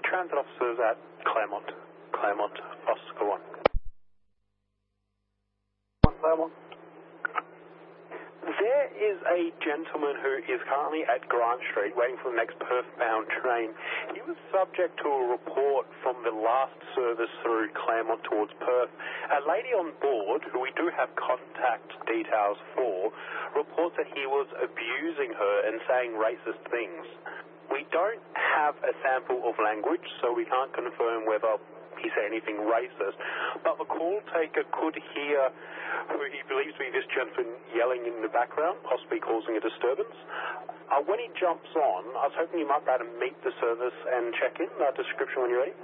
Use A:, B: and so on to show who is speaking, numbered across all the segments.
A: transit officers at Claremont. Claremont, Oscar 1. Claremont. There is a gentleman who is currently at Grant Street waiting for the next Perth-bound train. He was subject to a report from the last service through Claremont towards Perth. A lady on board, who we do have contact details for, reports that he was abusing her and saying racist things. We don't have a sample of language, so we can't confirm whether he said anything racist, but the call taker could hear who he believes to be this gentleman yelling in the background, possibly causing a disturbance. When he jumps on, I was hoping you might be able to meet the service and check in. Description when you're ready.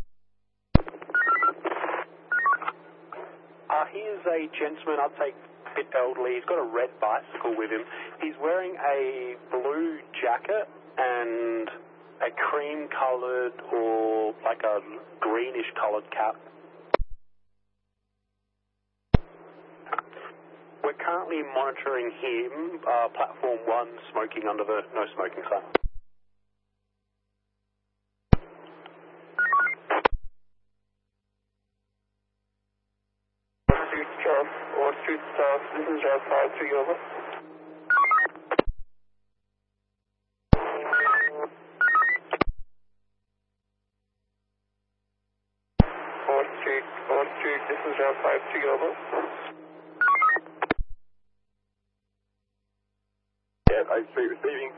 A: He is a gentleman, I'd say a bit elderly. He's got a red bicycle with him. He's wearing a blue jacket and a cream-coloured or like a greenish-coloured cap. We're currently monitoring him, platform 1, smoking under the no smoking sign. Street South, this is Jar 53 over. Street, this is Jar 53 over. Yeah, 53 receiving.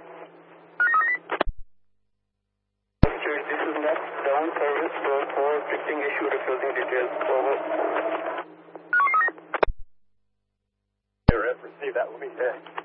A: Street, this is next down service for fixing issue refusing details over. Receive that will be there.